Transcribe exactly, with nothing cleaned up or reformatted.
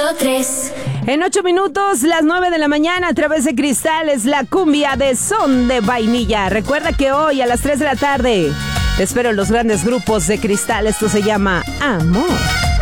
tres. En ocho minutos, las nueve de la mañana, a través de Cristales, la cumbia de Son de Vainilla. Recuerda que hoy a las tres de la tarde te espero en los grandes grupos de Cristal. Esto se llama Amor.